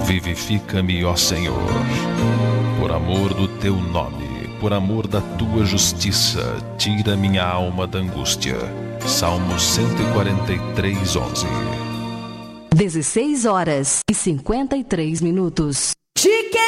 Vivifica-me, ó Senhor, por amor do teu nome, por amor da tua justiça, tira minha alma da angústia. Salmo 143, 11. 16 horas e 53 minutos.